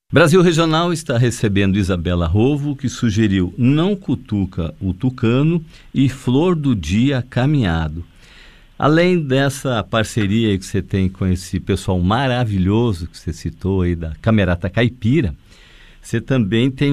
Brasil Regional está recebendo Isabela Rovo, que sugeriu Não Cutuca o Tucano e Flor do Dia Caminhado. Além dessa parceria que você tem com esse pessoal maravilhoso que você citou aí da Camerata Caipira, você também tem